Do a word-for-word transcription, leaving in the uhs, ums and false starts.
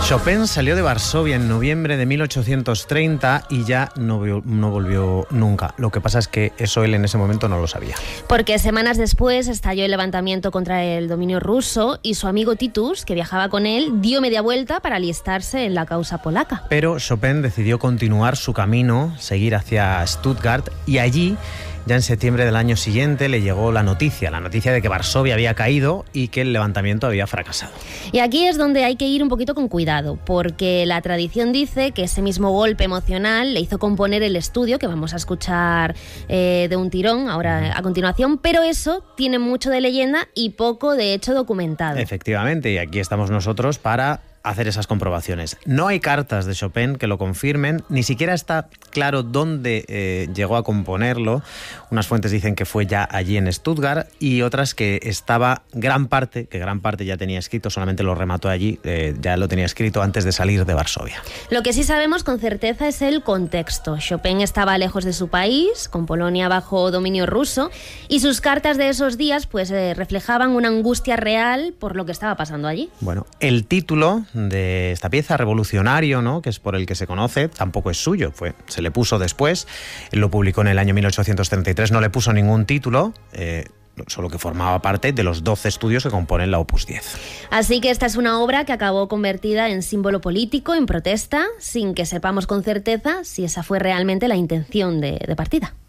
Chopin salió de Varsovia en noviembre de mil ochocientos treinta y ya no, no volvió nunca. Lo que pasa es que eso él en ese momento no lo sabía. Porque semanas después estalló el levantamiento contra el dominio ruso y su amigo Titus, que viajaba con él, dio media vuelta para alistarse en la causa polaca. Pero Chopin decidió continuar su camino, seguir hacia Stuttgart, y allí, ya en septiembre del año siguiente, le llegó la noticia, la noticia de que Varsovia había caído y que el levantamiento había fracasado. Y aquí es donde hay que ir un poquito con cuidado, porque la tradición dice que ese mismo golpe emocional le hizo componer el estudio, que vamos a escuchar eh, de un tirón ahora a continuación, pero eso tiene mucho de leyenda y poco de hecho documentado. Efectivamente, y aquí estamos nosotros para hacer esas comprobaciones. No hay cartas de Chopin que lo confirmen, ni siquiera está claro dónde eh, llegó a componerlo. Unas fuentes dicen que fue ya allí en Stuttgart y otras que estaba gran parte, que gran parte ya tenía escrito, solamente lo remató allí, eh, ya lo tenía escrito antes de salir de Varsovia. Lo que sí sabemos con certeza es el contexto. Chopin estaba lejos de su país, con Polonia bajo dominio ruso, y sus cartas de esos días pues eh, reflejaban una angustia real por lo que estaba pasando allí. Bueno, el título de esta pieza, Revolucionario, ¿no?, que es por el que se conoce, tampoco es suyo, fue, se le puso después, él lo publicó en el año mil ochocientos treinta y tres, no le puso ningún título, eh, solo que formaba parte de los doce estudios que componen la Opus diez. Así que esta es una obra que acabó convertida en símbolo político, en protesta, sin que sepamos con certeza si esa fue realmente la intención de, de partida.